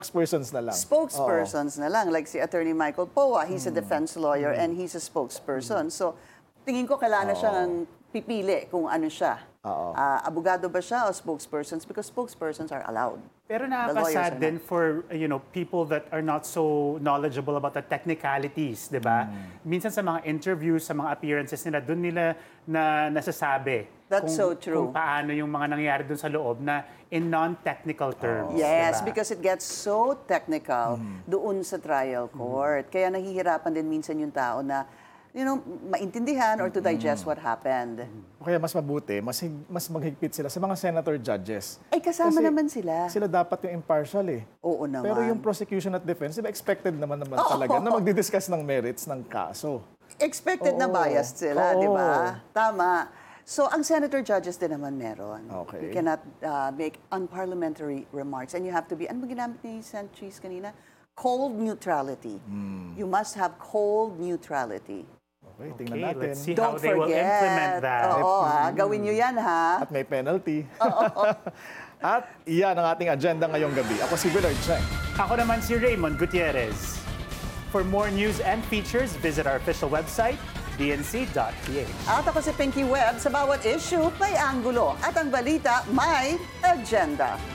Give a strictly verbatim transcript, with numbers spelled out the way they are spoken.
spokespersons na lang. Spokespersons na lang. Like si Attorney Michael Poa, he's a defense lawyer and he's a spokesperson. So, tingin ko kailangan na siyang pipili kung ano siya. Ah, abogado ba siya o spokespersons? Because spokespersons are allowed. Pero The lawyers nakakasad are din not. for, you know, people that are not so knowledgeable about the technicalities, di ba? Minsan sa mga interviews, sa mga appearances nila, doon nila na nasasabi That's kung, so true. kung paano yung mga nangyari doon sa loob na in non-technical terms. Yes, di ba? because it gets so technical doon sa trial court. Kaya nahihirapan din minsan yung tao na, you know, maintindihan or to digest what happened. O kaya mas mabuti, mas, hig- mas maghigpit sila sa mga senator judges. Ay, kasama Kasi naman sila. Sila dapat yung impartial eh. Oo naman. Pero yung prosecution at defense, diba expected naman naman talaga na magdi-discuss ng merits ng kaso. Expected na Oo. biased sila, Oo. di ba? Tama. So, ang senator judges din naman meron. Okay. You cannot uh, make unparliamentary remarks and you have to be, ano ba ginamit ni Sen Cheese kanina? Cold neutrality. Hmm. You must have cold neutrality. Okay, tingnan Okay, natin. let's see Don't how they will forget. implement that. Oo, ha? Gawin nyo yan, ha? At may penalty. At iyan ang ating agenda ngayong gabi. Ako si Willard Cheng. Ako naman si Raymond Gutierrez. For more news and features, visit our official website, d n c dot p h. At ako si Pinky Webb. Sa bawat issue, may anggulo. At ang balita, may agenda.